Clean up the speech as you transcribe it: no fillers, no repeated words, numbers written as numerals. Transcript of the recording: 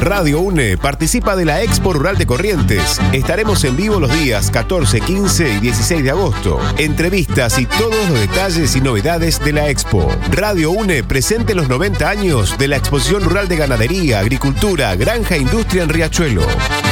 Radio UNE participa de la Expo Rural de Corrientes. Estaremos en vivo los días 14, 15 y 16 de agosto. Entrevistas y todos los detalles y novedades de la Expo. Radio UNE presente los 90 años de la Exposición Rural de Ganadería, Agricultura, Granja e Industria en Riachuelo.